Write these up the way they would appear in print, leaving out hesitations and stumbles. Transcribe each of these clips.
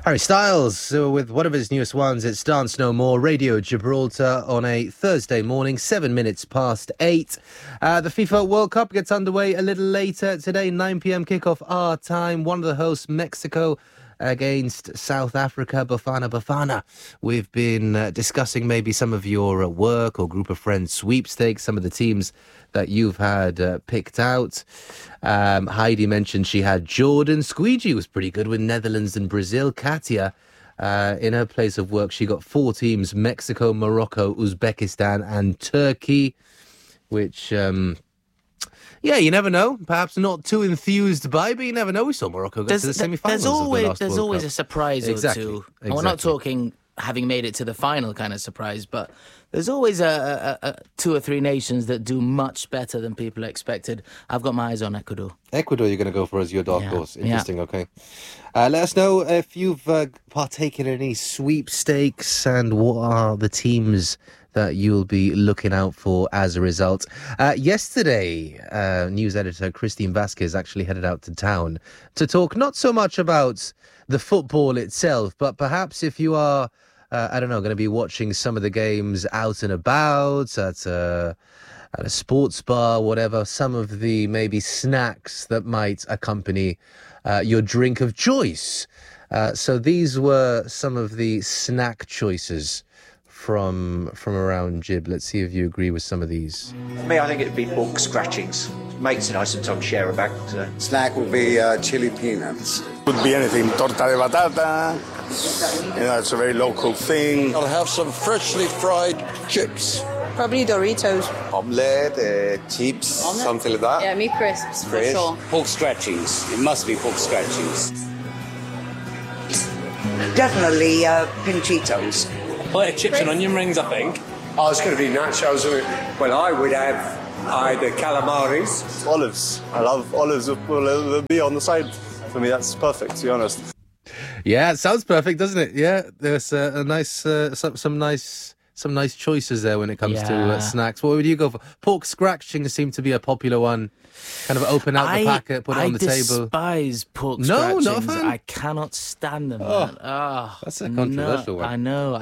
Harry Styles with one of his newest ones. It's Dance No More, Radio Gibraltar on a Thursday morning, 7 minutes past 8. The FIFA World Cup gets underway a little later today, 9 p.m. kickoff our time. One of the hosts, Mexico, against South Africa, Bafana. We've been discussing maybe some of your work or group of friends sweepstakes, some of the teams that you've had picked out. Heidi mentioned she had Jordan. Squeegee was pretty good with Netherlands and Brazil. Katia, in her place of work, she got 4 teams: Mexico, Morocco, Uzbekistan and Turkey, which... yeah, you never know. Perhaps not too enthused by, but you never know. We saw Morocco go to the semi-finals. There's always a surprise or two. And we're not talking having made it to the final kind of surprise, but there's always a 2 or 3 nations that do much better than people expected. I've got my eyes on Ecuador. Ecuador you're going to go for as your dark horse. Interesting, okay. Let us know if you've partaken in any sweepstakes and what are the teams that you'll be looking out for as a result. Yesterday, news editor Christine Vasquez actually headed out to town to talk not so much about the football itself, but perhaps if you are, going to be watching some of the games out and about, at a sports bar, whatever, some of the maybe snacks that might accompany your drink of choice. So these were some of the snack choices from around Gib. Let's see if you agree with some of these. For me, I think it'd be pork scratchings. Mates and I sometimes share a bag. So. Snack would be chili peanuts. Could be anything. Torta de batata. It's a very local thing. I'll have some freshly fried chips. Probably Doritos. Omelette, chips, something like that. Yeah, meat crisps, for sure. Pork scratchings. It must be pork scratchings. Definitely pinchitos. Plate of chips and onion rings, I think. Oh, it's going to be nachos, isn't it? Well, I would have either calamaris. Olives. I love olives. Will be on the side. For me, that's perfect, to be honest. Yeah, it sounds perfect, doesn't it? Yeah, there's a nice, some nice choices there when it comes to snacks. What would you go for? Pork scratchings seem to be a popular one. Kind of open out the packet, put it on the table. I despise pork scratchings. Not a fan? I cannot stand them. That's a controversial one. I know.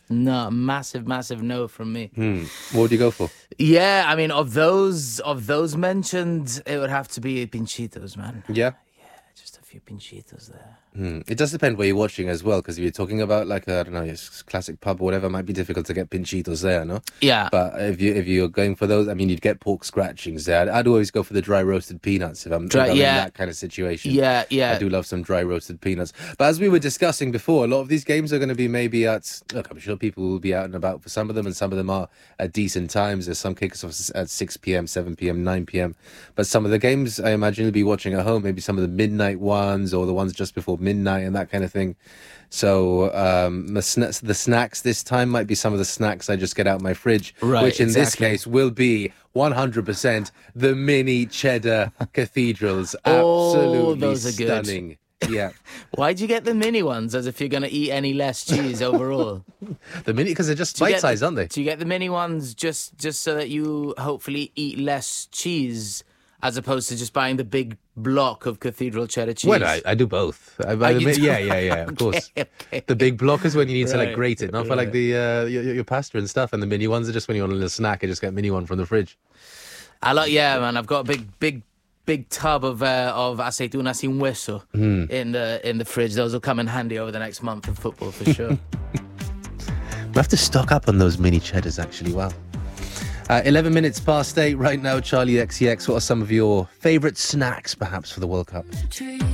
Massive no from me. What would you go for? Yeah, I mean, of those mentioned, it would have to be pinchitos, man. Yeah? Yeah, just a few pinchitos there. It does depend where you're watching as well, because if you're talking about like a classic pub or whatever, it might be difficult to get pinchitos there, no? Yeah. But if you're going for those, I mean, you'd get pork scratchings there. I'd always go for the dry roasted peanuts if I'm in that kind of situation. Yeah. I do love some dry roasted peanuts. But as we were discussing before, a lot of these games are going to be maybe I'm sure people will be out and about for some of them, and some of them are at decent times. There's some kickoffs at 6 p.m, 7 p.m, 9 p.m. But some of the games I imagine you'll be watching at home, maybe some of the midnight ones or the ones just before midnight and that kind of thing. So the snacks this time might be some of the snacks I just get out my fridge, which in this case will be 100% the mini cheddar cathedrals. Absolutely those are stunning. Good. Yeah. Why'd you get the mini ones, as if you're going to eat any less cheese overall? The mini, because they're just bite-sized, aren't they? Do you get the mini ones just so that you hopefully eat less cheese, as opposed to just buying the big block of cathedral cheddar cheese? Well, I do both. Yeah, of course. Okay. The big block is when you need to grate it, not for like the your pasta and stuff, and the mini ones are just when you want a little snack. I just get a mini one from the fridge. Man, I've got a big tub of aceitunas sin hueso in the fridge. Those will come in handy over the next month of football for sure. We have to stock up on those mini cheddars, actually. Wow. 11 minutes past 8 right now. Charlie XCX, what are some of your favourite snacks, perhaps, for the World Cup?